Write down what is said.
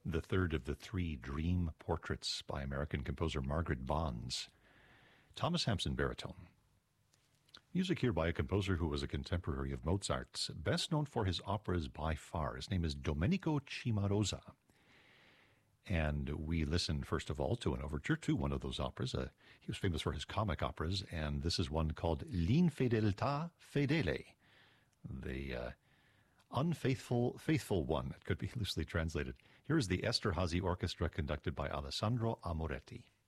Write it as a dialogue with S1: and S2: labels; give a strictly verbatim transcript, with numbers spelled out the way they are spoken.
S1: the third of the three Dream Portraits by American composer Margaret Bonds. Thomas Hampson, baritone. Music here by a composer who was a contemporary of Mozart's, best known for his operas by far. His name is Domenico Cimarosa. And we listened, first of all, to an overture to one of those operas. Uh, he was famous for his comic operas, and this is one called L'Infedeltà Fedele, the uh, unfaithful, faithful one. It could be loosely translated. Here is the Esterhazy Orchestra conducted by Alessandro Amoretti.